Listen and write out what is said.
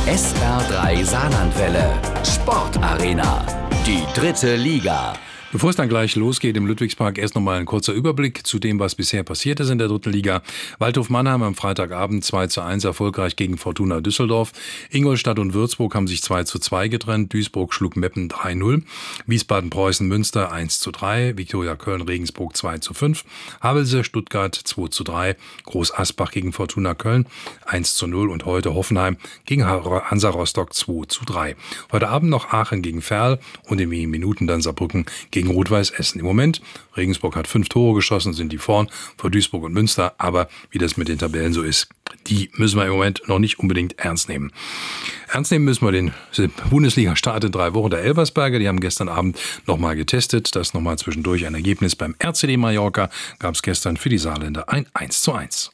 SR3 Saarlandwelle. Sportarena. Die 3. Liga. Bevor es dann gleich losgeht im Ludwigspark, erst nochmal ein kurzer Überblick zu dem, was bisher passiert ist in der 3. Liga. Waldhof Mannheim am Freitagabend 2:1 erfolgreich gegen Fortuna Düsseldorf. Ingolstadt und Würzburg haben sich 2:2 getrennt. Duisburg schlug Meppen 3:0. Wiesbaden-Preußen Münster 1:3. Viktoria Köln-Regensburg 2:5. Havelse Stuttgart 2:3. Groß Asbach gegen Fortuna Köln 1:0. Und heute Hoffenheim gegen Hansa Rostock 2:3. Heute Abend noch Aachen gegen Verl und in wenigen Minuten dann Saarbrücken gegen Rot-Weiß Essen. Im Moment, Regensburg hat 5 Tore geschossen, sind die vorn vor Duisburg und Münster. Aber wie das mit den Tabellen so ist, die müssen wir im Moment noch nicht unbedingt ernst nehmen. Ernst nehmen müssen wir den Bundesliga-Start in 3 Wochen der Elversberger. Die haben gestern Abend nochmal getestet. Das nochmal zwischendurch ein Ergebnis beim RCD Mallorca. Gab es gestern für die Saarländer ein 1:1.